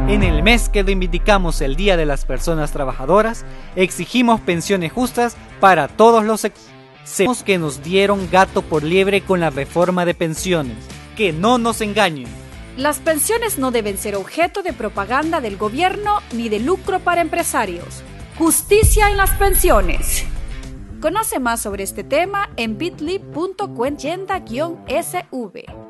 En el mes que reivindicamos el Día de las Personas Trabajadoras, exigimos pensiones justas para todos los sectores que nos dieron gato por liebre con la reforma de pensiones. Que no nos engañen. Las pensiones no deben ser objeto de propaganda del gobierno ni de lucro para empresarios. Justicia en las pensiones. Conoce más sobre este tema en bit.ly.cuentyenda-sv.